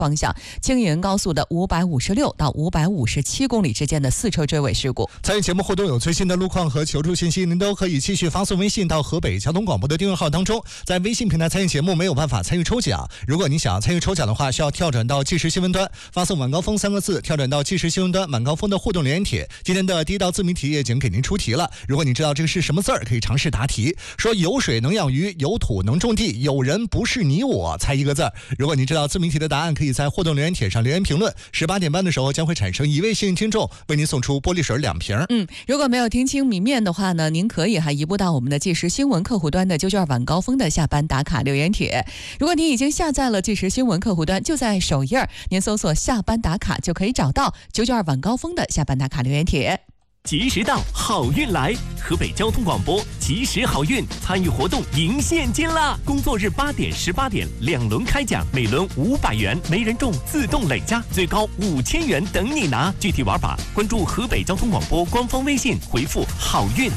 方向，青银高速的556到557公里之间的4车追尾事故。 参与节目互动有最新的路况和求助信息，您都可以继续发送微信到河北交通广播的订阅号当中。在微信平台参与节目没有办法参与抽奖，如果你想要参与抽奖的话，需要跳转到即时新闻端，发送晚高峰3个字，跳转到即时新闻端晚高峰的互动留言帖。今天的第一道自谜题也已经给您出题了，如果你知道这个是什么字儿，可以尝试答题。说有水能养鱼，有土能种地，有人不是你我，猜一个字儿。如果你知道自谜题的答案，可以在互动留言帖上留言评论。18点半的时候将会产生一位幸运听众，为您送出玻璃水2瓶。 如果没有听清谜面的话呢，您可以还移步到我们的即时新闻客户端的992晚高峰的下班打卡留言帖。如果您已经下载了即时新闻客户端，就在首页您搜索下班打卡就可以找到992晚高峰的下班打卡留言帖。 及时到，好运来！河北交通广播及时好运参与活动赢现金啦！工作日8点、18点2轮开奖，每轮500元，没人中自动累加，最高5000元等你拿。具体玩法关注河北交通广播官方微信，回复好运。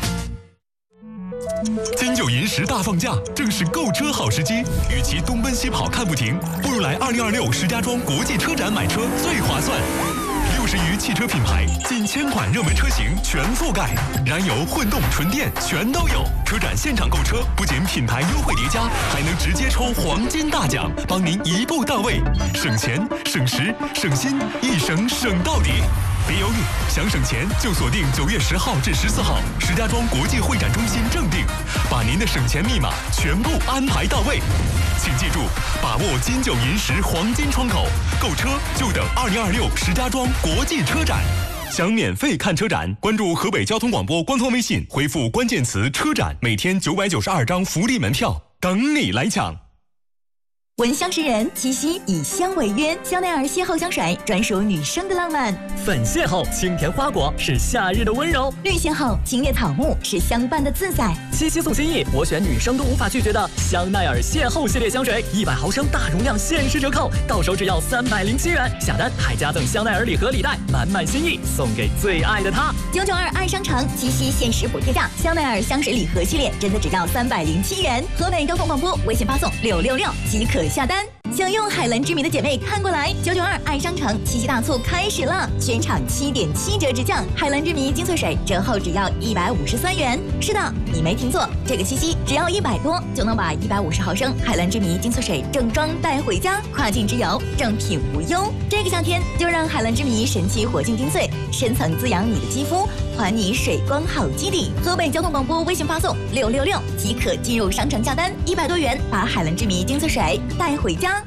金九银10大放假，正是购车好时机。与其东奔西跑看不停，不如来2026石家庄国际车展买车最划算。60余汽车品牌，近1000款热门车型全覆盖，燃油、混动、纯电全都有。车展现场购车，不仅品牌优惠叠加，还能直接抽黄金大奖，帮您一步到位，省钱、省时、省心，一省省到底。别犹豫，想省钱就锁定9月10号至14号，石家庄国际会展中心正定，把您的省钱密码全部安排到位。请记住，把握金九银10黄金窗口，购车就等2026石家庄国际车展。想免费看车展，关注河北交通广播官方微信，回复关键词车展，每天992张福利门票，等你来抢。 闻香识人，七夕以香为约，香奈儿邂逅香水专属女生的浪漫。 粉邂逅清甜花果是夏日的温柔， 绿邂逅青叶草木是相伴的自在。 七夕送心意，我选女生都无法拒绝的香奈儿邂逅系列香水，100毫升大容量限时折扣，到手只要307元，下单还加赠香奈儿礼盒礼袋，满满心意送给最爱的他。 992爱商城七夕限时补贴价，香奈儿香水礼盒系列真的只要307元。河北交通广播微信发送666即可下单。想用海蓝之谜的姐妹看过来，992爱商城七夕大促开始了，全场7.7折直降，海蓝之谜精粹水折后只要153元。是的，你没听错，这个七夕只要100多就能把150毫升海蓝之谜精粹水正装带回家，跨境之游正品无忧。这个夏天就让海蓝之谜神奇活性精粹深层滋养你的肌肤，还你水光好基底。河北交通广播微信发送666即可进入商城下单，100多元把海蓝之谜精粹水带回家。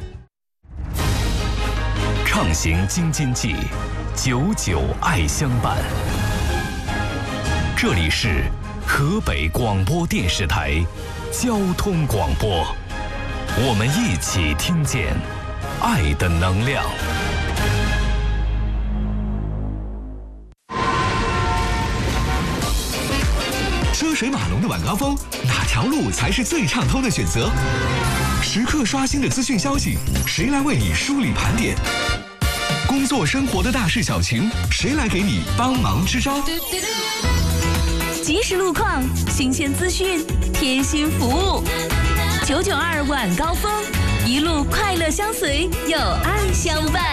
畅行京津冀，99爱相伴。这里是河北广播电视台交通广播，我们一起听见爱的能量。 车水马龙的晚高峰，哪条路才是最畅通的选择？时刻刷新的资讯消息，谁来为你梳理盘点？工作生活的大事小情，谁来给你帮忙支招？ 即时路况，新鲜资讯，贴心服务。992晚高峰，一路快乐相随，有爱相伴。